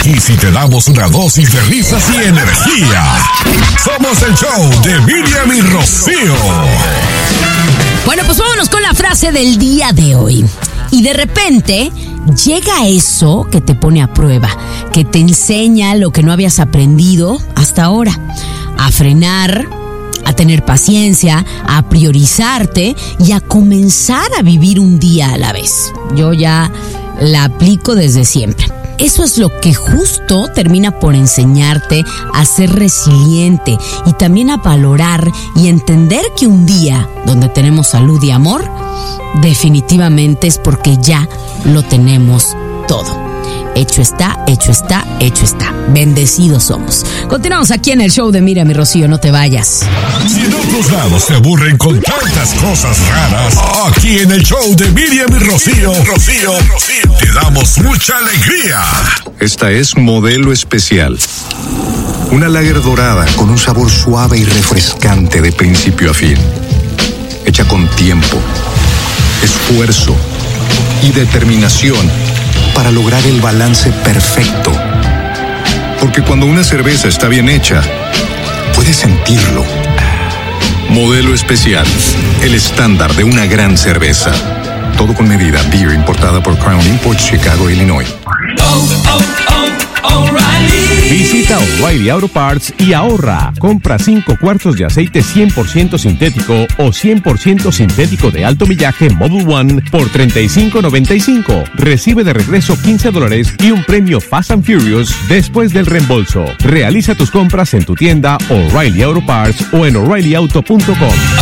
Aquí sí te damos una dosis de risas y energía. Somos el show de Miriam y Rocío. Bueno, pues vámonos con la frase del día de hoy. Y de repente llega eso que te pone a prueba, que te enseña lo que no habías aprendido hasta ahora. A frenar, a tener paciencia, a priorizarte y a comenzar a vivir un día a la vez. Yo ya la aplico desde siempre. Eso es lo que justo termina por enseñarte a ser resiliente y también a valorar y entender que un día donde tenemos salud y amor, definitivamente es porque ya lo tenemos todo. Hecho está, hecho está, hecho está. Bendecidos somos. Continuamos aquí en el show de Miriam y Rocío, no te vayas. Si en otros lados te aburren con tantas cosas raras, aquí en el show de Miriam y Rocío, te damos mucha alegría. Esta es Modelo Especial. Una lager dorada con un sabor suave y refrescante de principio a fin. Hecha con tiempo, esfuerzo y determinación para lograr el balance perfecto. Porque cuando una cerveza está bien hecha, puedes sentirlo. Modelo Especial, el estándar de una gran cerveza. Todo con medida. Beer importada por Crown Imports, Chicago, Illinois. Visita O'Reilly Auto Parts y ahorra. Compra 5 cuartos de aceite 100% sintético o 100% sintético de alto millaje Model One por $35.95. Recibe de regreso $15 y un premio Fast and Furious después del reembolso. Realiza tus compras en tu tienda O'Reilly Auto Parts o en O'ReillyAuto.com.